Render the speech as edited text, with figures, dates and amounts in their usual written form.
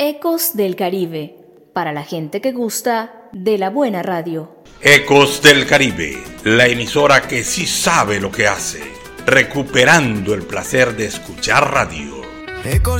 Ecos del Caribe, para la gente que gusta de la buena radio. Ecos del Caribe, la emisora que sí sabe lo que hace, recuperando el placer de escuchar radio.